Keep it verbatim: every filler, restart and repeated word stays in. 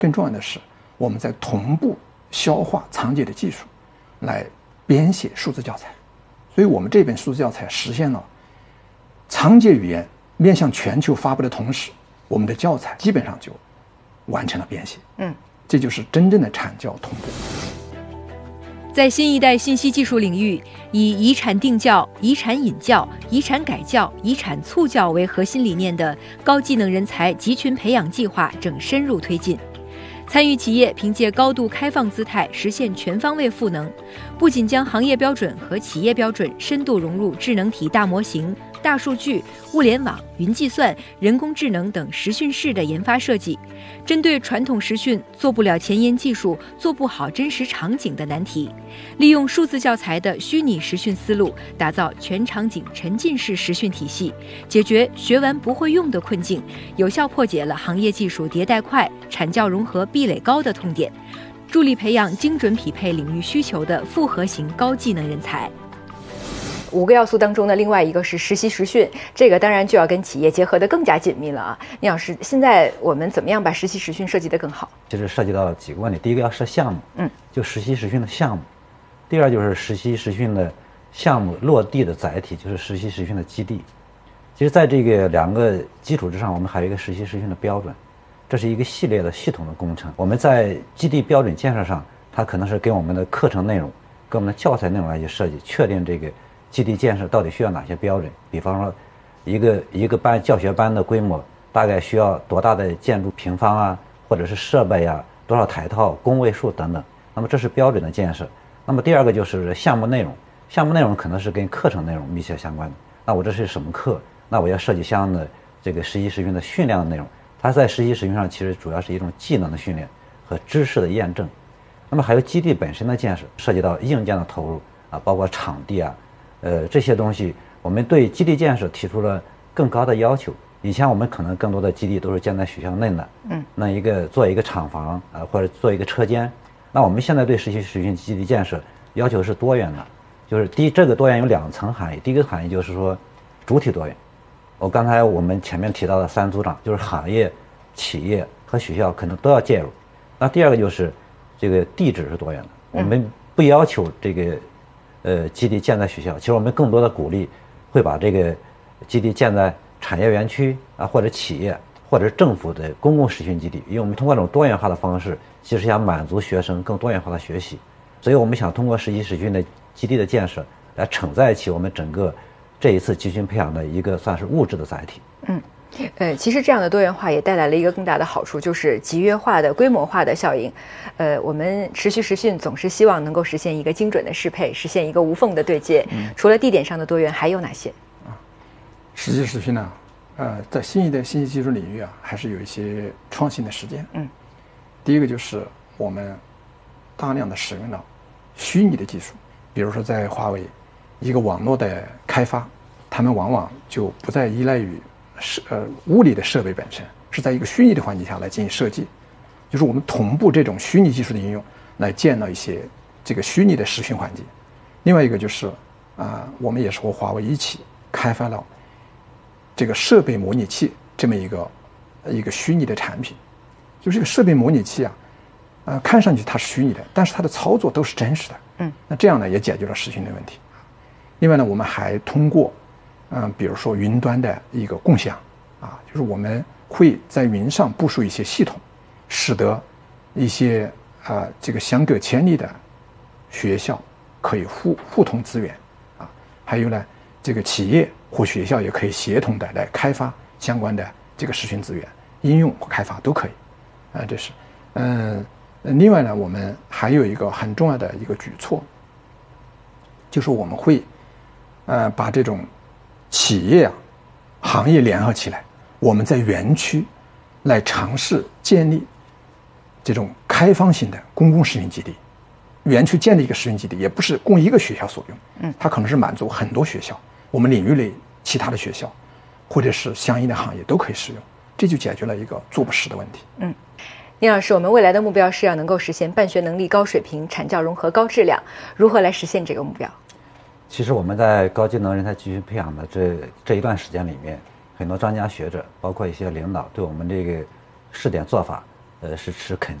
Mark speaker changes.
Speaker 1: 更重要的是，我们在同步消化长节的技术，来编写数字教材。所以我们这本数字教材实现了长节语言面向全球发布的同时，我们的教材基本上就完成了编写。嗯，这就是真正的产教同步。
Speaker 2: 在新一代信息技术领域，以遗产定教、遗产引教、遗产改教、遗产促教为核心理念的高技能人才集群培养计划正深入推进。参与企业凭借高度开放姿态实现全方位赋能，不仅将行业标准和企业标准深度融入智能体大模型、大数据、物联网、云计算、人工智能等实训室的研发设计，针对传统实训做不了前沿技术、做不好真实场景的难题，利用数字教材的虚拟实训思路，打造全场景沉浸式实训体系，解决学完不会用的困境，有效破解了行业技术迭代快、产教融合壁垒高的痛点，助力培养精准匹配领域需求的复合型高技能人才。五个要素当中的另外一个是实习实训，这个当然就要跟企业结合得更加紧密了啊。聂老师，现在我们怎么样把实习实训设计得更好？
Speaker 3: 其实涉及到几个问题，第一个要设项目，嗯，就实习实训的项目；第二就是实习实训的项目落地的载体，就是实习实训的基地。其实在这个两个基础之上，我们还有一个实习实训的标准，这是一个系列的系统的工程。我们在基地标准建设上，它可能是跟我们的课程内容、跟我们的教材内容来去设计，确定这个基地建设到底需要哪些标准？比方说，一个一个班教学班的规模大概需要多大的建筑平方啊，或者是设备啊，多少台套、工位数等等。那么这是标准的建设。那么第二个就是项目内容，项目内容可能是跟课程内容密切相关的。那我这是什么课？那我要设计相应的这个实习实训的训练的内容。它在实习实训上其实主要是一种技能的训练和知识的验证。那么还有基地本身的建设，涉及到硬件的投入啊，包括场地啊。呃，这些东西，我们对基地建设提出了更高的要求。以前我们可能更多的基地都是建在学校内的，嗯，那一个做一个厂房啊、呃，或者做一个车间。那我们现在对实习实训基地建设要求是多元的，就是第一，这个多元有两层含义。第一个含义就是说，主体多元。我刚才我们前面提到的三组长，就是行业、企业和学校可能都要介入。那第二个就是这个地址是多元的，我们不要求这个。呃，基地建在学校，其实我们更多的鼓励会把这个基地建在产业园区啊，或者企业，或者是政府的公共实训基地，因为我们通过这种多元化的方式，其实想满足学生更多元化的学习，所以我们想通过实习实训的基地的建设，来承载起我们整个这一次集群培养的一个算是物质的载体。嗯。
Speaker 2: 呃，其实这样的多元化也带来了一个更大的好处，就是集约化的、规模化的效应。呃，我们持续实训总是希望能够实现一个精准的适配，实现一个无缝的对接。嗯、除了地点上的多元，还有哪些？啊，
Speaker 1: 实习实训呢，呃，在新一代信息技术领域啊，还是有一些创新的实践。嗯，第一个就是我们大量的使用了虚拟的技术，比如说在华为，一个网络的开发，他们往往就不再依赖于。是呃，物理的设备本身是在一个虚拟的环境下来进行设计，就是我们同步这种虚拟技术的应用，来建了一些这个虚拟的实训环境。另外一个就是啊、呃，我们也是和华为一起开发了这个设备模拟器这么一个一个虚拟的产品。就这个设备模拟器啊，呃，看上去它是虚拟的，但是它的操作都是真实的。嗯，那这样呢也解决了实训的问题。另外呢，我们还通过嗯，比如说云端的一个共享，啊，就是我们会在云上部署一些系统，使得一些啊、呃、这个相隔千里的学校可以互互通资源，啊，还有呢，这个企业或学校也可以协同的来开发相关的这个实训资源，应用和开发都可以，啊，这是，嗯，另外呢，我们还有一个很重要的一个举措，就是我们会，呃，把这种企业啊，行业联合起来，我们在园区来尝试建立这种开放性的公共实训基地。园区建立一个实训基地，也不是供一个学校所用，嗯，它可能是满足很多学校，我们领域内其他的学校，或者是相应的行业都可以使用，这就解决了一个坐不实的问题。嗯，
Speaker 2: 聂老师，我们未来的目标是要能够实现办学能力高水平、产教融合高质量，如何来实现这个目标？
Speaker 3: 其实我们在高技能人才集群培养的这这一段时间里面，很多专家学者，包括一些领导，对我们这个试点做法呃，是持肯